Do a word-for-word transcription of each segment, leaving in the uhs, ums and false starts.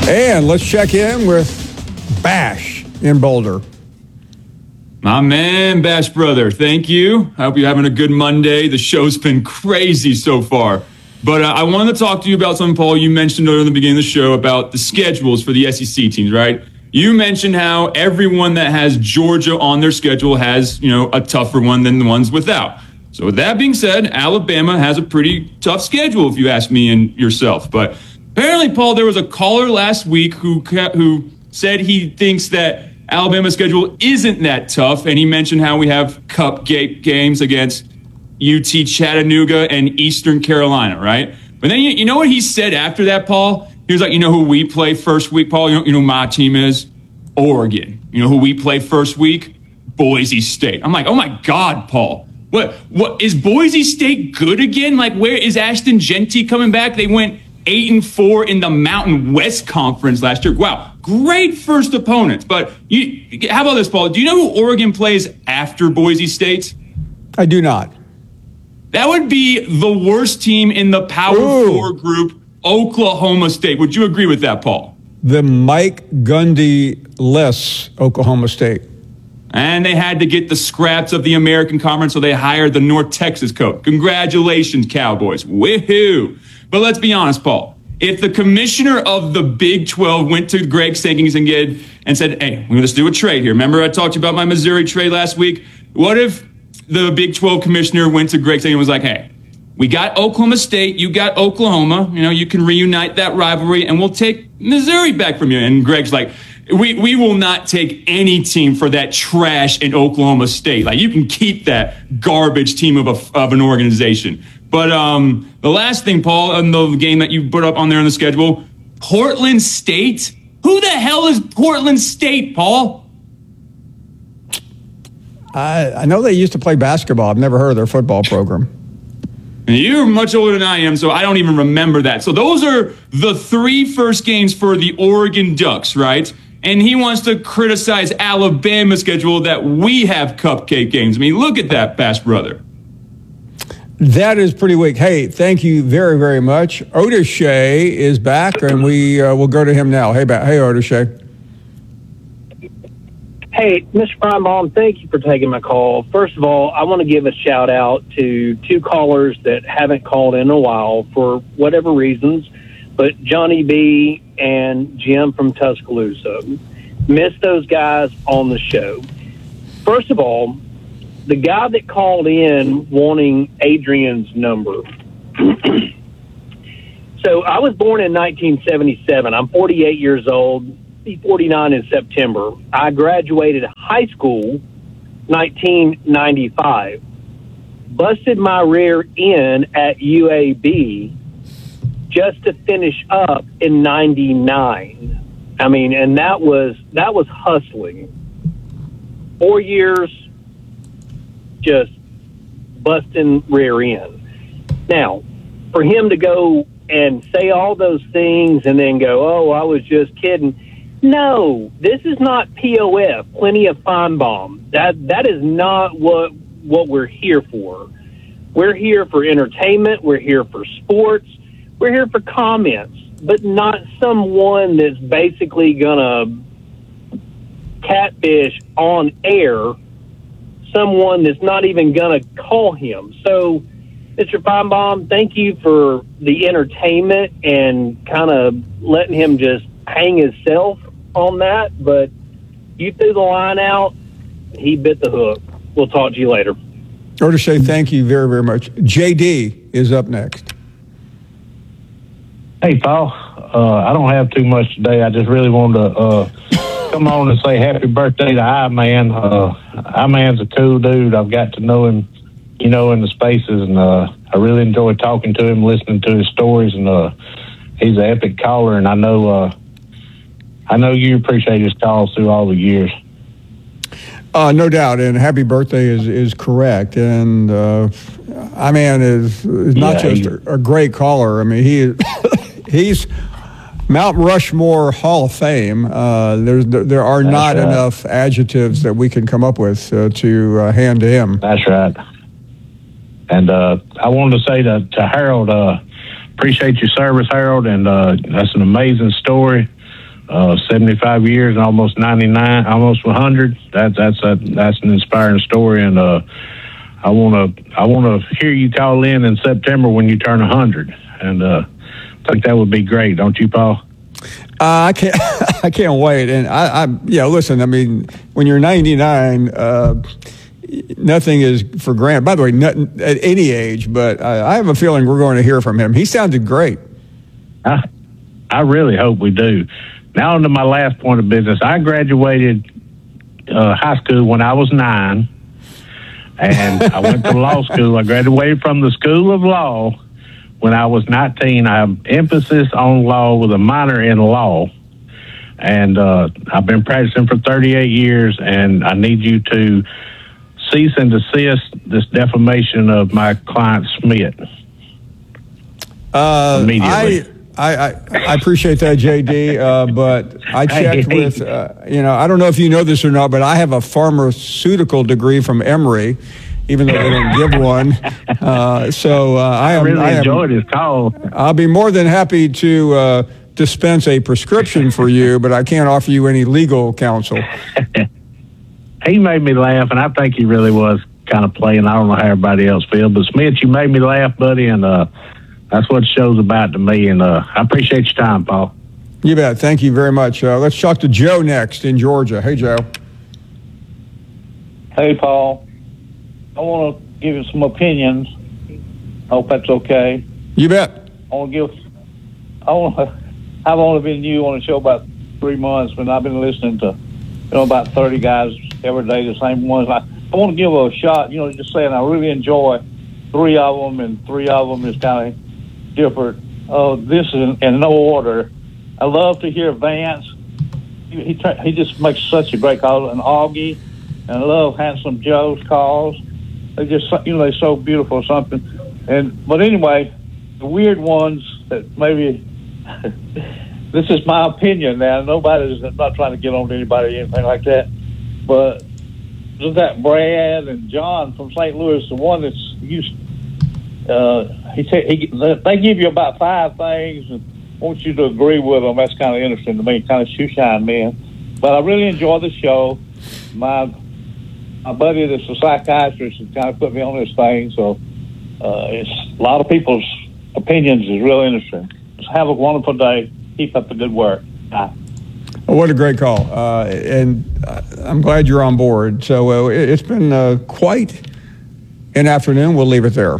And let's check in with Bash in Boulder. My man, Bash brother, thank you. I hope you're having a good Monday. The show's been crazy so far. But uh, I wanted to talk to you about something, Paul. You mentioned earlier in the beginning of the show about the schedules for the S E C teams, right? You mentioned how everyone that has Georgia on their schedule has, you know, a tougher one than the ones without. So with that being said, Alabama has a pretty tough schedule, if you ask me and yourself. But apparently, Paul, there was a caller last week who who said he thinks that Alabama's schedule isn't that tough, and he mentioned how we have cupcake games against U T Chattanooga and Eastern Carolina, right? But then you, you know what he said after that, Paul? He was like, you know who we play first week, Paul? You know, you know who my team is? Oregon. You know who we play first week? Boise State. I'm like, oh my God, Paul. What? What is Boise State good again? Like, where is Ashton Genty coming back? They went eight and four in the Mountain West Conference last year. Wow, great first opponents. But you, how about this, Paul? Do you know who Oregon plays after Boise State? I do not. That would be the worst team in the Power Ooh. Four group, Oklahoma State. Would you agree with that, Paul? The Mike Gundy-less Oklahoma State. And they had to get the scraps of the American Conference, so they hired the North Texas coach. Congratulations, Cowboys. Woohoo! But let's be honest, Paul. If the commissioner of the Big twelve went to Greg Sankings and, get, and said, hey, let's do a trade here. Remember I talked to you about my Missouri trade last week? What if the Big twelve commissioner went to Greg Sankings and was like, hey, we got Oklahoma State, you got Oklahoma. You know, you can reunite that rivalry, and we'll take Missouri back from you. And Greg's like, we we will not take any team for that trash in Oklahoma State. Like, you can keep that garbage team of a, of an organization. But um, the last thing, Paul, in the game that you put up on there on the schedule, Portland State. Who the hell is Portland State, Paul? I, I know they used to play basketball. I've never heard of their football program. And you're much older than I am, so I don't even remember that. So those are the three first games for the Oregon Ducks, right? And he wants to criticize Alabama's schedule that we have cupcake games. I mean, look at that, Bash brother. That is pretty weak. Hey, thank you very, very much. Otis Shea is back, and we uh, will go to him now. Hey, ba- hey, Otis Shea. Hey, Mister Feinbaum, thank you for taking my call. First of all, I want to give a shout out to two callers that haven't called in a while for whatever reasons, but Johnny B and Jim from Tuscaloosa. Missed those guys on the show. First of all, the guy that called in wanting Adrian's number. So I was born in nineteen seventy-seven. I'm forty-eight years old. Be forty-nine in September. I graduated high school nineteen ninety-five. Busted my rear end at U A B just to finish up in ninety-nine. I mean, and that was that was hustling. Four years just busting rear end. Now, for him to go and say all those things and then go, oh, I was just kidding. No, this is not P O F, plenty of Feinbaum. That that is not what what we're here for. We're here for entertainment. We're here for sports. We're here for comments, but not someone that's basically gonna catfish on air someone that's not even gonna call him. So, Mister Feinbaum, thank you for the entertainment and kind of letting him just hang himself on that, but you threw the line out, he bit the hook. We'll talk to you later. Otis Shea, thank you very, very much. J D is up next. Hey, Paul. Uh, I don't have too much today. I just really wanted to uh, come on and say happy birthday to I-Man. Uh, I-Man's a cool dude. I've got to know him, you know, in the spaces, and uh, I really enjoy talking to him, listening to his stories, and uh, he's an epic caller, and I know uh, I know you appreciate his calls through all the years. Uh, no doubt, and happy birthday is, is correct. And uh, I-Man is, is not yeah, just a, a great caller. I mean, he is, he's Mount Rushmore Hall of Fame. Uh, there's there are That's not right. enough adjectives that we can come up with uh, to uh, hand to him. That's right. And uh, I wanted to say to, to Harold, uh, appreciate your service, Harold, and uh, that's an amazing story. uh, seventy-five years and almost ninety-nine, almost one hundred. That, that's a, that's an inspiring story, and uh, I want to I want to hear you call in in September when you turn one hundred, and uh, I think that would be great, don't you, Paul? Uh, I can't. I can't wait. And I, I, yeah. Listen, I mean, when you're ninety-nine, uh, nothing is for granted. By the way, nothing at any age. But I, I have a feeling we're going to hear from him. He sounded great. I, I really hope we do. Now on to my last point of business. I graduated uh, high school when I was nine, and I went to law school. I graduated from the School of Law when I was nineteen. I have emphasis on law with a minor in law. And uh, I've been practicing for thirty-eight years, and I need you to cease and desist this defamation of my client, Smith. Uh, immediately. I, I, I appreciate that, J D, uh, but I checked with, uh, you know, I don't know if you know this or not, but I have a pharmaceutical degree from Emory, even though they don't give one. Uh, so uh, I, am, I really I am, enjoyed his call. I'll be more than happy to uh, dispense a prescription for you, but I can't offer you any legal counsel. He made me laugh, and I think he really was kind of playing. I don't know how everybody else feels, but Smith, you made me laugh, buddy, and uh, that's what the show's about to me, and uh, I appreciate your time, Paul. You bet. Thank you very much. Uh, let's talk to Joe next in Georgia. Hey, Joe. Hey, Paul. I want to give you some opinions. Hope that's okay. You bet. I want to give. I want. To, I've only been new on the show about three months, but I've been listening to, you know, about thirty guys every day, the same ones. I, I want to give a shot. You know, just saying I really enjoy three of them, and three of them is kind of different. Uh, this is in, in no order. I love to hear Vance. He he, he just makes such a great call, and Augie, and I love Handsome Joe's calls. They just, you know, they're so beautiful or something. And but anyway, the weird ones that maybe this is my opinion now. Nobody's I'm not trying to get on to anybody or anything like that. But there's that Brad and John from Saint Louis, the one that's used. Uh, he, he they give you about five things and want you to agree with them. That's kind of interesting to me. Kind of shoe shine men. But I really enjoy the show. My my buddy that's a psychiatrist has kind of put me on this thing. So uh, it's a lot of people's opinions is real interesting. Just have a wonderful day. Keep up the good work. Bye. Oh, what a great call. Uh, and uh, I'm glad you're on board. So uh, it, it's been uh, quite an afternoon. We'll leave it there.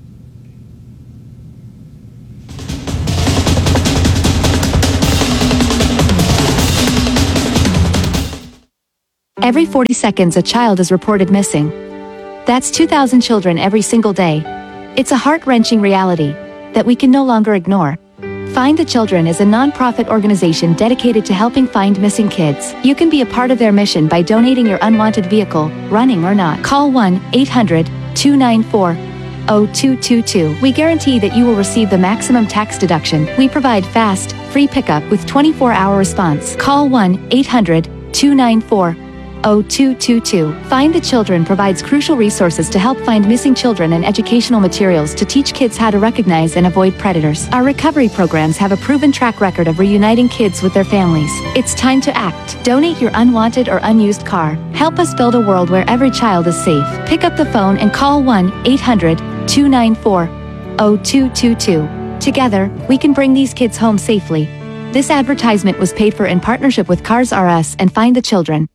Every forty seconds, a child is reported missing. That's two thousand children every single day. It's a heart-wrenching reality that we can no longer ignore. Find the Children is a non-profit organization dedicated to helping find missing kids. You can be a part of their mission by donating your unwanted vehicle, running or not. Call one eight hundred two nine four zero two two two. We guarantee that you will receive the maximum tax deduction. We provide fast, free pickup with twenty-four hour response. Call one eight hundred two nine four zero two two two. Find the Children provides crucial resources to help find missing children and educational materials to teach kids how to recognize and avoid predators. Our recovery programs have a proven track record of reuniting kids with their families. It's time to act. Donate your unwanted or unused car. Help us build a world where every child is safe. Pick up the phone and call one eight hundred two nine four zero two two two. Together, we can bring these kids home safely. This advertisement was paid for in partnership with Cars R Us and Find the Children.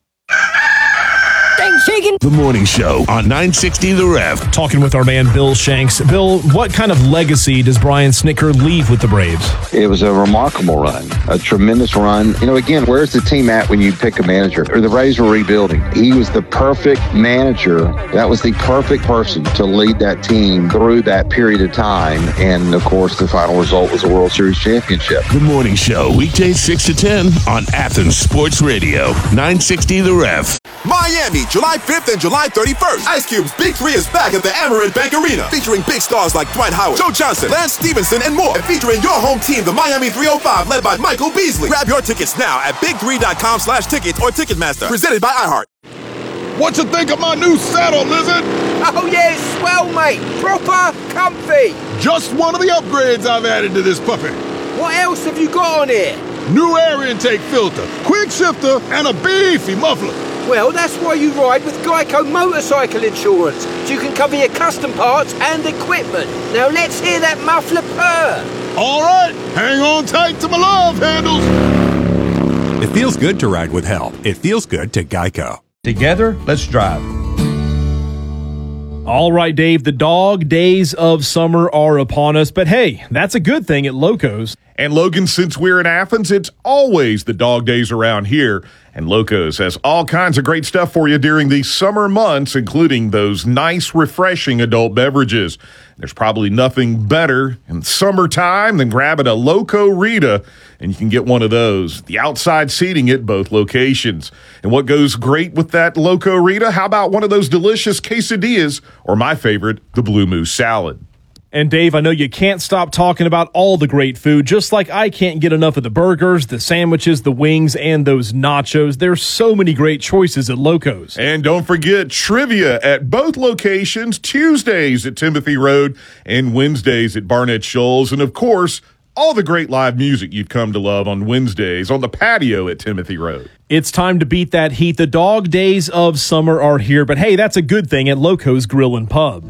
The Morning Show on nine sixty The Ref. Talking with our man Bill Shanks. Bill, what kind of legacy does Brian Snitker leave with the Braves? It was a remarkable run, a tremendous run. You know, again, where's the team at when you pick a manager? Or the Braves were rebuilding. He was the perfect manager. That was the perfect person to lead that team through that period of time. And, of course, the final result was a World Series championship. The Morning Show, weekdays six to ten on Athens Sports Radio, nine sixty The Ref. Miami, July fifth and July thirty-first. Ice Cube's Big Three is back at the Amerant Bank Arena, featuring big stars like Dwight Howard, Joe Johnson, Lance Stevenson, and more. And featuring your home team, the Miami three oh five, led by Michael Beasley. Grab your tickets now at big three dot com slash tickets or Ticketmaster. Presented by iHeart. What you think of my new saddle, Lizard? Oh yeah, it's swell, mate. Proper comfy. Just one of the upgrades I've added to this puppy. What else have you got on here? new air intake filter, quick shifter, and a beefy muffler. Well, that's why you ride with Geico Motorcycle Insurance. So you can cover your custom parts and equipment. Now let's hear that muffler purr. All right, hang on tight to my love handles. It feels good to ride with help. It feels good to Geico. Together, let's drive. All right, Dave, the dog days of summer are upon us, but hey, that's a good thing at Locos. And Logan, since we're in Athens, it's always the dog days around here. And Locos has all kinds of great stuff for you during these summer months, including those nice, refreshing adult beverages. There's probably nothing better in summertime than grabbing a Loco Rita, and you can get one of those. The outside seating at both locations. And what goes great with that Loco Rita? How about one of those delicious quesadillas, or my favorite, the Blue Moose salad? And Dave, I know you can't stop talking about all the great food, just like I can't get enough of the burgers, the sandwiches, the wings, and those nachos. There's so many great choices at Locos. And don't forget trivia at both locations, Tuesdays at Timothy Road and Wednesdays at Barnett Shoals. And of course, all the great live music you've come to love on Wednesdays on the patio at Timothy Road. It's time to beat that heat. The dog days of summer are here, but hey, that's a good thing at Locos Grill and Pub.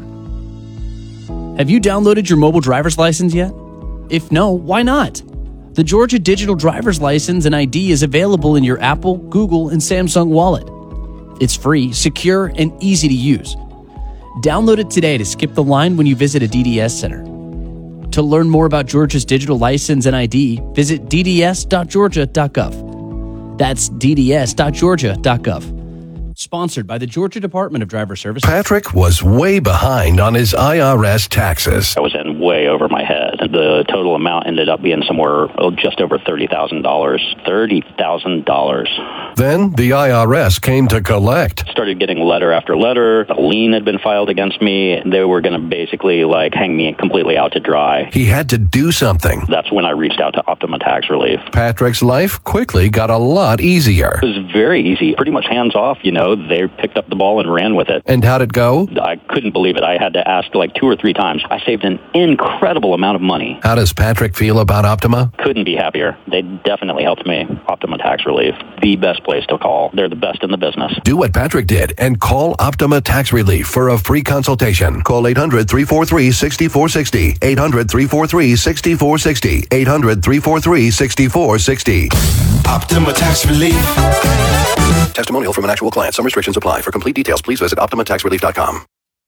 Have you downloaded your mobile driver's license yet? If no, why not? The Georgia Digital Driver's License and I D is available in your Apple, Google, and Samsung wallet. It's free, secure, and easy to use. Download it today to skip the line when you visit a D D S center. To learn more about Georgia's digital license and I D, visit d d s dot georgia dot gov. That's d d s dot georgia dot gov. Sponsored by the Georgia Department of Driver Services. Patrick was way behind on his I R S taxes. I was in way over my head. The total amount ended up being somewhere oh, just over thirty thousand dollars. thirty thousand dollars. Then the I R S came to collect. Started getting letter after letter. A lien had been filed against me. They were going to basically like hang me completely out to dry. He had to do something. That's when I reached out to Optima Tax Relief. Patrick's life quickly got a lot easier. It was very easy. Pretty much hands off, you know. They picked up the ball and ran with it. And how'd it go? I couldn't believe it. I had to ask like two or three times. I saved an incredible amount of money. How does Patrick feel about Optima? Couldn't be happier. They definitely helped me. Optima Tax Relief, the best place to call. They're the best in the business. Do what Patrick did and call Optima Tax Relief for a free consultation. Call eight hundred, three four three, six four six zero. eight hundred, three four three, six four six zero. eight hundred, three four three, six four six zero. Optima Tax Relief. Testimonial from an actual client. Some restrictions apply. For complete details, please visit optima tax relief dot com.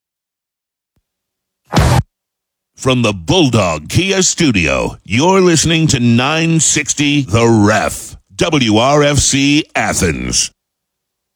From the Bulldog Kia Studio, you're listening to nine sixty The Ref, W R F C Athens.